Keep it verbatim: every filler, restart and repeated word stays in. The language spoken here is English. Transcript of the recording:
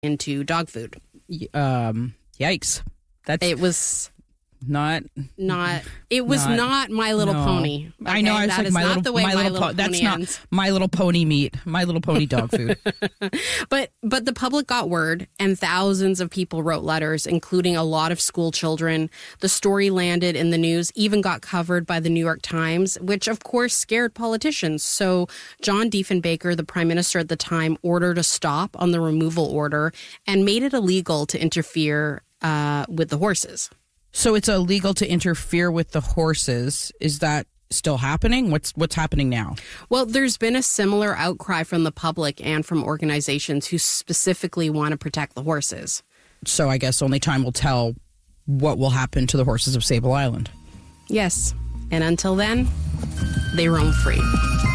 into dog food. Um, yikes. That's It was not not. It was Not- not, My Little no. Pony. I know. okay? I was That like is my not little, the way my My little, Little po- that's Pony not ends. My Little Pony meat. My Little Pony dog food. But but the public got word, and thousands of people wrote letters, including a lot of school children. The story landed in the news, even got covered by the New York Times, which of course scared politicians. So John Diefenbaker, the prime minister at the time, ordered a stop on the removal order and made it illegal to interfere uh, with the horses. So it's illegal to interfere with the horses. Is that still happening? What's what's happening now? Well, there's been a similar outcry from the public and from organizations who specifically want to protect the horses. So I guess only time will tell what will happen to the horses of Sable Island. Yes. And until then, they roam free.